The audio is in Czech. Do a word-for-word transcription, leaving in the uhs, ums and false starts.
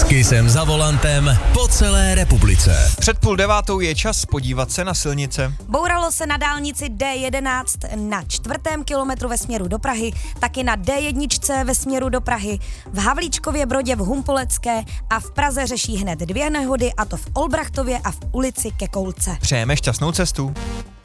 Kissem za volantem po celé republice. Před půl devátou je čas podívat se na silnice. Bouralo se na dálnici D jedenáct na čtvrtém kilometru ve směru do Prahy, taky na D jedna ve směru do Prahy, v Havlíčkově Brodě v Humpolecké a v Praze řeší hned dvě nehody, a to v Olbrachtově a v ulici Ke Koulce. Přejeme šťastnou cestu.